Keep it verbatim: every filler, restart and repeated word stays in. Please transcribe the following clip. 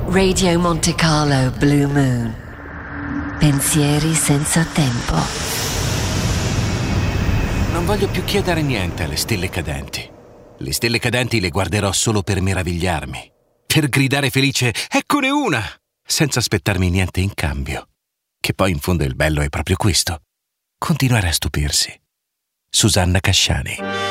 Radio Monte Carlo Blue Moon. Pensieri senza tempo. Non voglio più chiedere niente alle stelle cadenti. Le stelle cadenti le guarderò solo per meravigliarmi, per gridare felice «Eccone una!», senza aspettarmi niente in cambio. Che poi in fondo il bello è proprio questo: continuare a stupirsi. Susanna Casciani.